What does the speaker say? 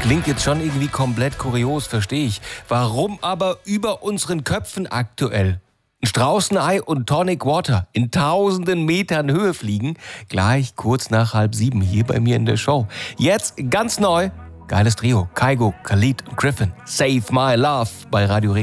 Klingt jetzt schon irgendwie komplett kurios, verstehe ich. Warum aber über unseren Köpfen aktuell ein Straußenei und Tonic Water in tausenden Metern Höhe fliegen? Gleich kurz nach 6:30 hier bei mir in der Show. Jetzt ganz neu, geiles Trio, Kygo, Khalid und Griffin. Save My Love bei Radio Rega.